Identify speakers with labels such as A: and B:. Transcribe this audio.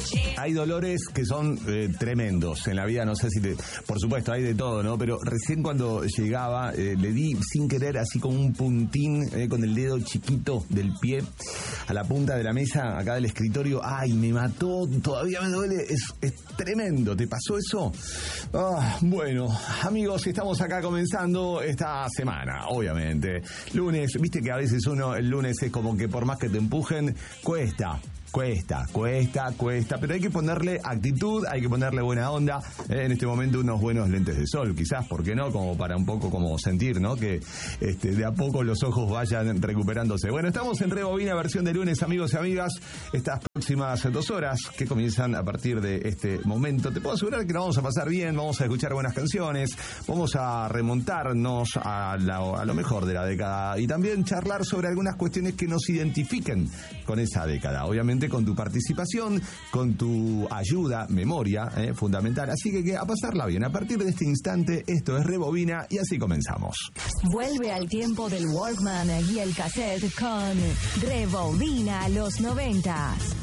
A: Hay dolores que son tremendos en la vida, no sé si por supuesto hay de todo, ¿no? Pero recién cuando llegaba le di sin querer así como un puntín con el dedo chiquito del pie a la punta de la mesa acá del escritorio. Ay, me mató, todavía me duele, es tremendo. ¿Te pasó eso? Bueno, amigos, estamos acá comenzando esta semana, obviamente. Lunes, viste que a veces el lunes es como que por más que te empujen, cuesta, pero hay que ponerle actitud, hay que ponerle buena onda. En este momento unos buenos lentes de sol, quizás, ¿por qué no? Como para un poco como sentir, ¿no? Que de a poco los ojos vayan recuperándose. Bueno, estamos en Rebobina, versión de lunes, amigos y amigas. Estas próximas 2 horas que comienzan a partir de este momento, te puedo asegurar que lo vamos a pasar bien, vamos a escuchar buenas canciones, vamos a remontarnos a lo mejor de la década y también charlar sobre algunas cuestiones que nos identifiquen con esa década. Obviamente con tu participación, con tu ayuda, memoria, fundamental. Así que a pasarla bien. A partir de este instante, esto es Rebobina y así comenzamos.
B: Vuelve al tiempo del Walkman y el cassette con Rebobina los 90s.